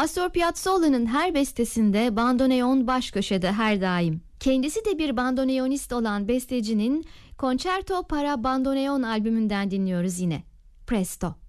Astor Piazzolla'nın her bestesinde bandoneon baş köşede her daim. Kendisi de bir bandoneonist olan bestecinin Concerto para Bandoneon albümünden dinliyoruz yine. Presto.